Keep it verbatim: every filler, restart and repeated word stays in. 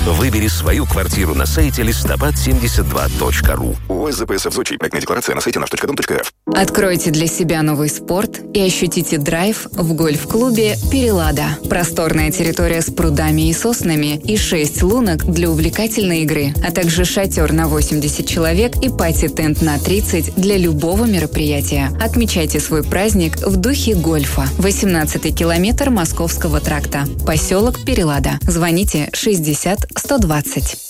Выбери свою квартиру на сайте листопад семьдесят два точка ру. ООС ЗПСФ ЗОЧИ. Проектная декларация на сайте наш точка дом точка эф. Откройте для себя новый спорт и ощутите драйв в гольф-клубе «Перелада». Просторная территория с прудами и соснами и шесть лунок для увлекательной игры, а также шатер на восемьдесят человек и пати-тент на тридцать для любого мероприятия. Отмечайте свой праздник в духе гольфа. восемнадцатый километр Московского тракта. Поселок Перелада. Звоните шестьдесят сто двадцать.